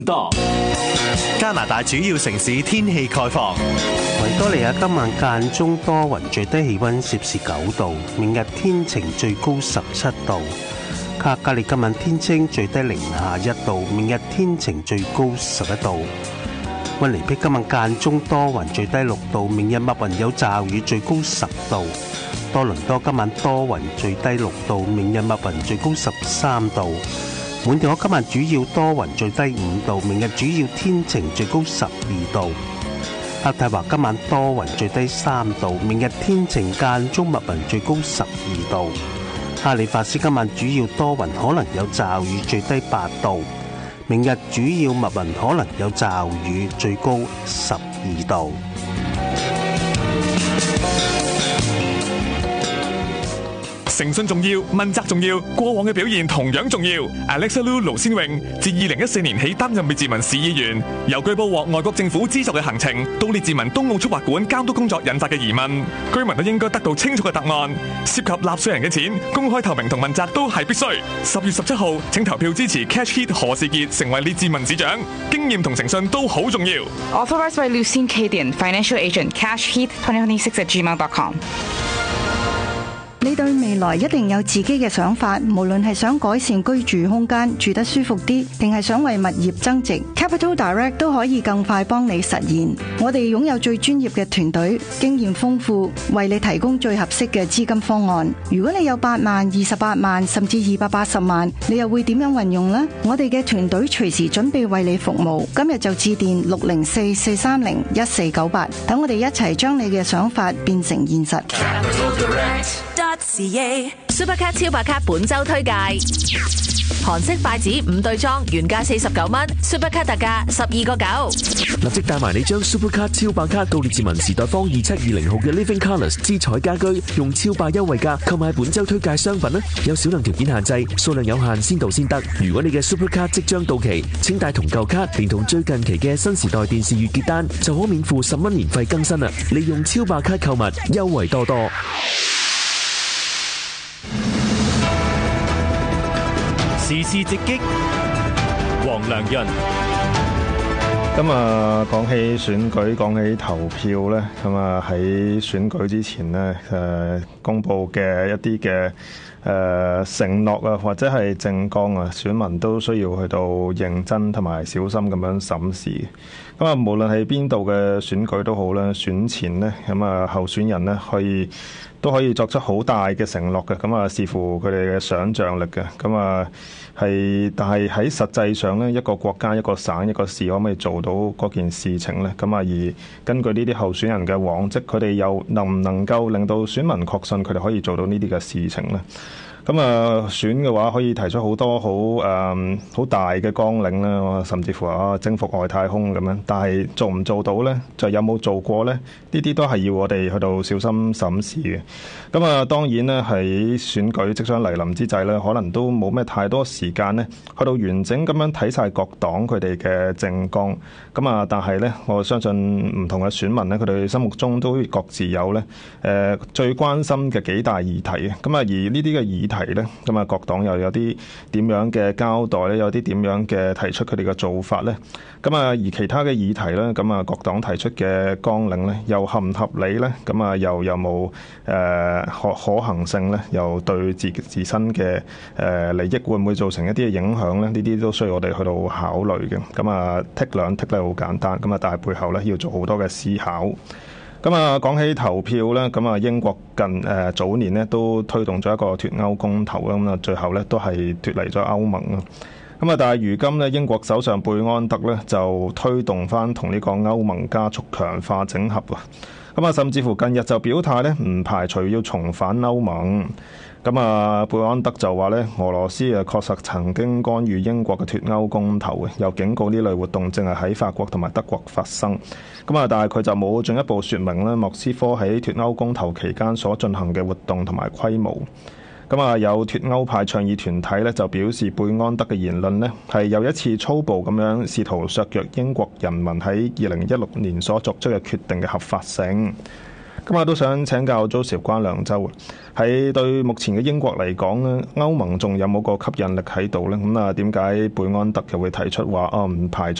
多加拿大主要城市天氣概況。 維多利亞今晚間中多雲，最低氣溫攝氏9度，明日天晴，最高17度。卡加利今晚天清，最低零下1度，明日天晴，最高11度。溫尼碧今晚間中多雲，最低6度，明日密雲有驟雨，最高10度。多倫多今晚多雲，最低6度，明日密雲最高13度。滿地可今晚主要多雲，最低5度，明日主要天晴，最高12度。渥太華今晚多雲，最低3度，明日天晴間中密雲，最高12度。哈利法斯今晚主要多雲，可能有驟雨，最低8度。明日主要密雲，可能有驟雨，最高12度。 誠信重要，問責重要，過往嘅表現同樣重要。Alexa Lu 盧先榮自2014年起擔任列治文市議員，由據報獲外國政府資助嘅行程到列治文東澳速滑館監督工作引發嘅疑問，居民都應該得到清楚嘅答案。涉及納稅人嘅錢，公開透明同問責都係必須。10月17號，請投票支持 Cash Heat 何士傑成為列治文市長，經驗同誠信都好重要。 Authorized by Lucien Cadian, Financial Agent, Cash Heat 2026@gmail.com。 你對未來一定有自己嘅想法，無論係想改善居住空間，住得舒服啲，定係想為物業增值， Capital Direct 都可以更快幫你實現。我哋擁有最專業嘅團隊，經驗豐富，為你提供最合適嘅資金方案。如果你有8萬、28萬甚至280萬，你又會點樣運用呢？我哋嘅團隊隨時準備為你服務。今日就致電604-430-1498，等我哋一齊將你嘅想法變成現實。 Supercat 超白卡本周推介：韓式筷子5對裝，原價49蚊 ，Supercat 特價12.9。 立即帶埋你將 Supercat 超白卡到列治文時代坊2720號嘅 Living Colours 之彩家居，用超霸優惠價購買本周推介商品啦！有少量條件限制，數量有限，先到先得。如果你嘅 Supercat 即將到期，請帶同舊卡，連同最近期嘅新時代電視月結單，就可免付10蚊年費更新啦！利用超白卡購物，優惠多多。 時事直擊，黃良潤。 咁啊，講起選舉，講起投票咧，咁啊喺選舉之前咧，公佈嘅一啲嘅承諾啊，或者係政綱啊，選民都需要去到認真同埋小心咁樣審視。咁啊，無論係邊度嘅選舉都好啦，選前咧，咁啊候選人咧都可以作出好大嘅承諾嘅，咁啊視乎佢哋嘅想像力嘅，咁啊但係喺實際上咧，一個國家、一個省、一個市可唔可以做到嗰件事情咧？咁啊而根據呢啲候選人嘅往績，佢哋又能唔能夠令到選民確信佢哋可以做到呢啲嘅事情咧？咁啊選嘅話可以提出好多好大嘅綱領啦，甚至乎征服外太空咁樣，但係做唔做到呢？就有冇做過呢？呢啲都係要我哋去到小心審視嘅。咁啊當然呢，喺選舉即將嚟臨之際呢，可能都冇咩太多時間呢，去到完整咁樣睇晒各黨佢哋嘅政綱。咁啊但係呢，我相信唔同嘅選民呢，佢哋心目中都各自有呢最關心嘅幾大議題嘅。咁啊而呢啲嘅議題咧，咁啊各黨又有啲點樣嘅交代咧，有啲點樣嘅提出佢哋嘅做法咧，咁啊而其他嘅議題咧，咁啊各黨提出嘅綱領咧，又合唔合理咧？咁啊又有冇可行性咧？又對自身嘅利益會唔會造成一啲嘅影響咧？呢啲都需要我哋去到考慮嘅。咁啊剔兩剔咧好簡單，咁啊但係背後咧要做好多嘅思考。咁啊，講起投票咧，咁啊英國早年咧都推動咗一個脫歐公投啦，咁啊最後咧都係脫離咗歐盟啦。咁啊，但係如今咧英國首相貝安特咧就推動翻同呢個歐盟加速強化整合啊。咁啊，甚至乎近日就表態咧，唔排除要重返歐盟。咁啊，貝安德就話咧，俄羅斯確實曾經干預英國嘅脫歐公投嘅，又警告呢類活動正係喺法國同埋德國發生。咁啊，但係佢就冇進一步說明咧，莫斯科喺脫歐公投期間所進行嘅活動同埋規模。咁啊，有脫歐派倡議團體咧就表示，貝安德嘅言論咧係又一次粗暴咁樣試圖削弱英國人民喺2016年所作出嘅決定嘅合法性。 咁我都想請教 Joseph 關良洲，喺對目前嘅英國嚟講咧，歐盟仲有冇個吸引力喺度呢？咁啊，點解貝安特又會提出話唔排除